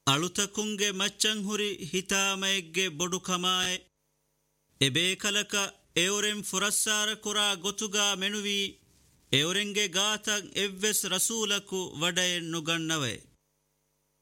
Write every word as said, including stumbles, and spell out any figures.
ಅಳುತಕುಂಗೆ ಮಚ್ಚಂ ಹುರಿ ಹಿತಾಮಯಗ್ಗೆ ಬೊಡು ಕಮಾಯೆ ಎಬೇಕಲಕ ಎವರೆಂ ಫುರಸ್ಸಾರ ಕುರಾ ಗೊತುಗಾ ಮೆನುವಿ ಎವರೆಂಗೆ ಗಾತಂ ಎವ್ವೆಸ್ ರಸೂಲಕು ವಡೆಯನ್ ನುಗಣ್ಣವೆ